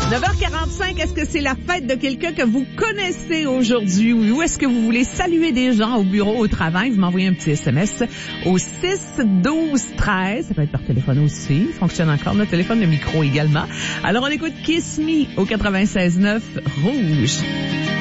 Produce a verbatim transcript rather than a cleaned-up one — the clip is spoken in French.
neuf heures quarante-cinq, est-ce que c'est la fête de quelqu'un que vous connaissez aujourd'hui ou est-ce que vous voulez saluer des gens au bureau, au travail? Vous m'envoyez un petit S M S au six douze treize. Ça peut être par téléphone aussi. Il fonctionne encore. Notre téléphone, le micro également. Alors, on écoute Kiss Me au quatre-vingt-seize neuf Rouge.